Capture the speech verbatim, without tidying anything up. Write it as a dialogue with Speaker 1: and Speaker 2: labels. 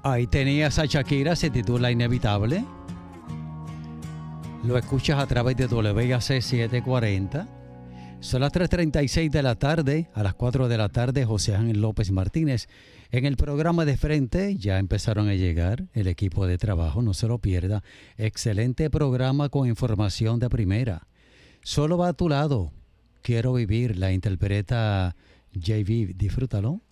Speaker 1: Ahí tenías a Shakira, se titula Inevitable. Lo escuchas a través de W A C setecientos cuarenta. Son las tres treinta y seis de la tarde. A las cuatro de la tarde, José Ángel López Martínez. En el programa de frente ya empezaron a llegar el equipo de trabajo, no se lo pierda. Excelente programa con información de primera. Solo va a tu lado. Quiero vivir, la interpreta J V. Disfrútalo.